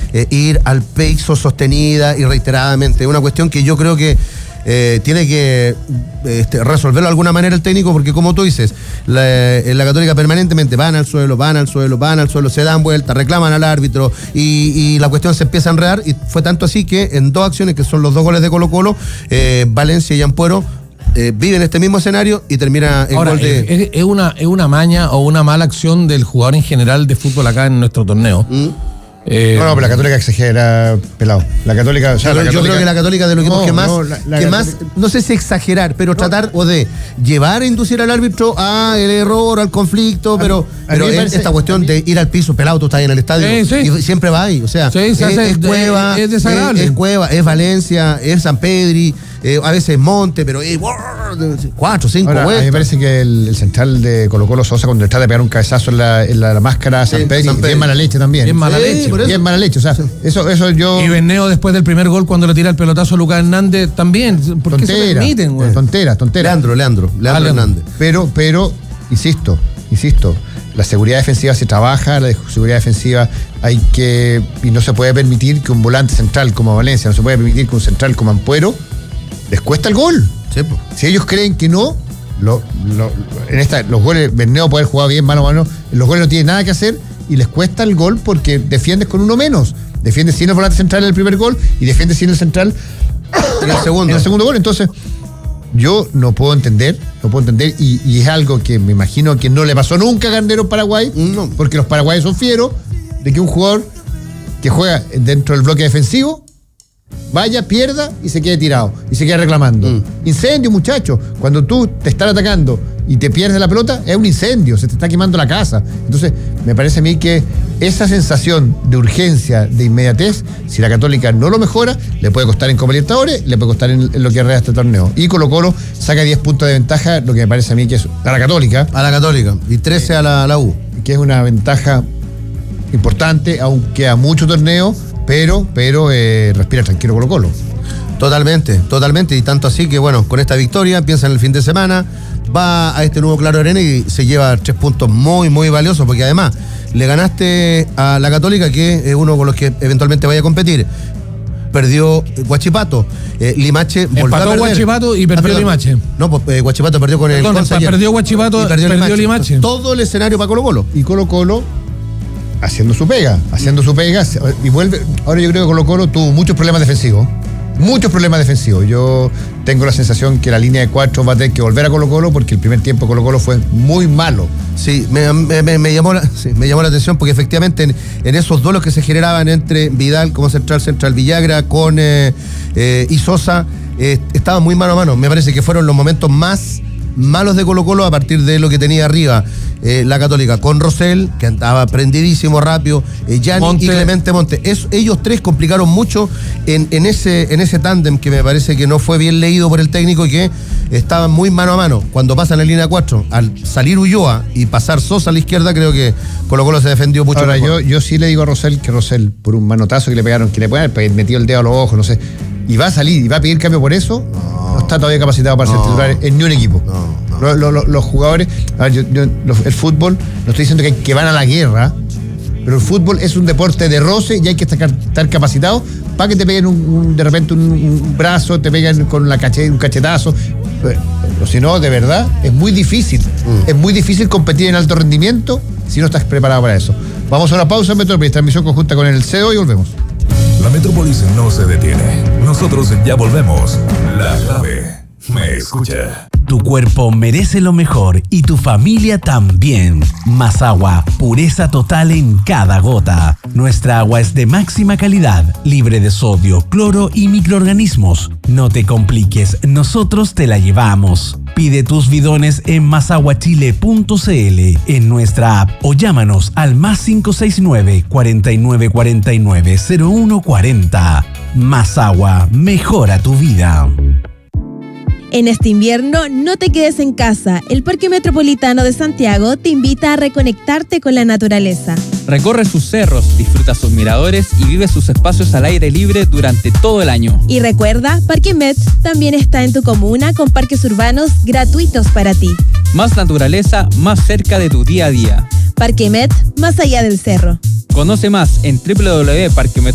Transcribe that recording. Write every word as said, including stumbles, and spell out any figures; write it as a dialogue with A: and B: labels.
A: eh, ir al piso sostenida y reiteradamente. Es una cuestión que yo creo que Eh, tiene que este, resolverlo de alguna manera el técnico, porque como tú dices, la, en la Católica permanentemente van al suelo, van al suelo, van al suelo, se dan vueltas, reclaman al árbitro y, y la cuestión se empieza a enredar, y fue tanto así que en dos acciones, que son los dos goles de Colo-Colo, eh, Valencia y Ampuero eh, viven este mismo escenario y termina el
B: Ahora,
A: gol de...
B: Es, es, una, es una maña o una mala acción del jugador en general de fútbol acá en nuestro torneo.
A: ¿Mm?
C: Eh, no, no, pero la Católica exagera, pelado. La Católica, o sea,
A: yo,
C: la Católica,
A: yo creo que la Católica de los equipos
C: no,
A: que más,
C: no, la, la
A: que
C: Católica,
A: más, no sé si exagerar, pero no, tratar o de llevar a inducir al árbitro a el error, al conflicto, pero,
C: a
A: pero es
C: parece,
A: esta cuestión
C: mí,
A: de ir al piso, pelado, tú estás ahí en el estadio
B: sí, sí.
A: y siempre va ahí, o sea,
B: sí,
A: es,
B: hace,
A: es Cueva,
B: es, desagradable.
A: es, es Cueva, es Valencia, es San Pedri, eh, a veces Monte, pero eh, cuatro, cinco
C: ahora,
A: vueltas.
C: A mí me parece que el, el central de Colo-Colo, Sosa, cuando trata de pegar un cabezazo en la, en la, la máscara San, sí, Pedri, San Pedri, bien mala leche también.
B: Bien mala
A: sí,
B: leche.
C: Bien mala leche, o sea, sí. eso, eso yo...
B: Y Berneo después del primer gol, cuando le tira el pelotazo a Lucas Hernández, también. ¿Por
C: tontera,
B: qué se permiten, güey?
C: Tonteras, tonteras.
A: Leandro, Leandro, Leandro
B: ah,
A: Hernández.
C: Pero, pero, insisto, insisto, la seguridad defensiva se trabaja, la seguridad defensiva hay que, y no se puede permitir que un volante central como Valencia, no se puede permitir que un central como Ampuero les cuesta el gol.
A: Sí, pues.
C: Si ellos creen que no, lo, lo, en esta, los goles, Berneo puede jugar bien mano a mano, los goles no tienen nada que hacer y les cuesta el gol porque defiendes con uno menos. Defiendes sin el volante central en el primer gol y defiendes sin el central
A: en el segundo.
C: En el segundo gol. Entonces, yo no puedo entender, no puedo entender, y, y es algo que me imagino que no le pasó nunca a Gardero Paraguay,
A: no.
C: porque los paraguayos son fieros de que un jugador que juega dentro del bloque defensivo vaya, pierda y se quede tirado y se quede reclamando. Mm. Incendio, muchacho. Cuando tú te están atacando y te pierdes la pelota, es un incendio, se te está quemando la casa. Entonces, me parece a mí que esa sensación de urgencia, de inmediatez, si la Católica no lo mejora, le puede costar en Copa Libertadores, le puede costar en, en lo que resta este torneo. Y Colo-Colo saca diez puntos de ventaja, lo que me parece a mí que es a la Católica.
A: A la Católica. Y trece a la, a la U.
C: Que es una ventaja importante, aunque a mucho torneo, pero, pero eh, respira tranquilo Colo-Colo.
A: Totalmente, totalmente. Y tanto así que, bueno, con esta victoria piensa en el fin de semana, va a este nuevo Claro Arena y se lleva tres puntos muy, muy valiosos, porque además le ganaste a la Católica, que es uno con los que eventualmente vaya a competir. Perdió Huachipato. Eh, Limache volvió
B: Empató
A: a perder.
B: Huachipato y perdió
A: ah,
B: Limache.
A: No, pues eh, Huachipato perdió con el
B: Perdón, perdió Huachipato y perdió, perdió Limache.
A: Limache. Todo el escenario para Colo-Colo.
C: Y Colo-Colo haciendo su pega, haciendo su pega y vuelve. Ahora yo creo que Colo-Colo tuvo muchos problemas defensivos. Muchos problemas defensivos. Yo tengo la sensación que la línea de cuatro va a tener que volver a Colo-Colo porque el primer tiempo de Colo-Colo fue muy malo.
A: Sí, me, me, me, llamó, la, sí, me llamó la atención porque efectivamente en, en esos duelos que se generaban entre Vidal como central, central Villagra con eh, eh, y Sosa, eh, estaban muy mano a mano. Me parece que fueron los momentos más malos de Colo-Colo a partir de lo que tenía arriba eh, la Católica, con Rosell, que andaba prendidísimo, rápido, eh, Gianni y Clemente Monte. Es, ellos tres complicaron mucho en, en ese, en ese tándem que me parece que no fue bien leído por el técnico y que estaban muy mano a mano. Cuando pasan la línea cuatro, al salir Ulloa y pasar Sosa a la izquierda, creo que Colo-Colo se defendió mucho.
C: Ahora,
A: mejor.
C: yo, yo sí le digo a Rosell que Rosell, por un manotazo que le pegaron, que le pueden haber metido el dedo a los ojos, no sé, y va a salir y va a pedir cambio por eso, no, no está todavía capacitado para no, ser titular en ni un equipo.
A: No, no.
C: Los, los, los jugadores, a ver, yo, yo, los, el fútbol, no estoy diciendo que, que van a la guerra, pero el fútbol es un deporte de roce y hay que estar, estar capacitado para que te peguen un, un, de repente un, un brazo, te peguen con la cache, un cachetazo. Pero, pero si no, de verdad, es muy difícil. Mm. Es muy difícil competir en alto rendimiento si no estás preparado para eso. Vamos a una pausa en Metrópolis, transmisión conjunta con el C E O y volvemos.
D: La Metrópolis no se detiene. Nosotros ya volvemos. La clave me escucha.
E: Tu cuerpo merece lo mejor y tu familia también. Más agua, pureza total en cada gota. Nuestra agua es de máxima calidad, libre de sodio, cloro y microorganismos. No te compliques, nosotros te la llevamos. Pide tus bidones en masaguachile punto c l, en nuestra app o llámanos al más cinco seis nueve, cuatro nueve cuatro nueve, cero uno cuatro cero. Más agua, mejora tu vida.
F: En este invierno, no te quedes en casa. El Parque Metropolitano de Santiago te invita a reconectarte con la naturaleza.
G: Recorre sus cerros, disfruta sus miradores y vive sus espacios al aire libre durante todo el año.
F: Y recuerda, Parque Met también está en tu comuna con parques urbanos gratuitos para ti.
G: Más naturaleza, más cerca de tu día a día.
F: Parque Met, más allá del cerro.
G: Conoce más en doble u doble u doble u punto parque met